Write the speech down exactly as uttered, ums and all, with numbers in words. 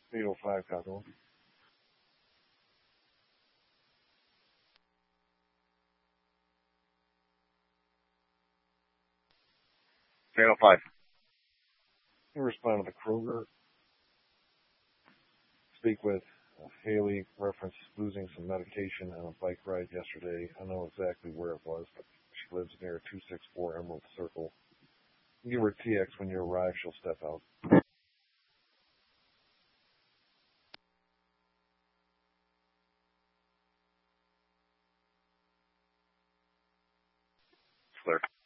eight oh five, Cosmo. eight oh five. You respond to the Kroger. Speak with uh, Haley, reference losing some medication on a bike ride yesterday. I know exactly where it was, but she lives near two six four Emerald Circle. Give her T X when you arrive. She'll step out. Clear.